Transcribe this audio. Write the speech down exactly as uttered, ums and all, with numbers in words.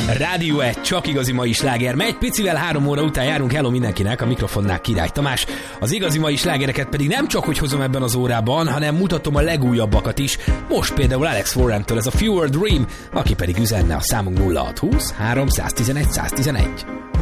Rádió egy, csak igazi mai sláger. Megy picivel három óra után járunk. Hello mindenkinek, a mikrofonnál Király Tamás. Az igazi mai slágereket pedig nem csak hogy hozom ebben az órában, hanem mutatom a legújabbakat is. Most például Alex Warrentől ez a Fewer Dream, aki pedig üzenne a számunk nulla hat húsz három egy egy egy egy egy.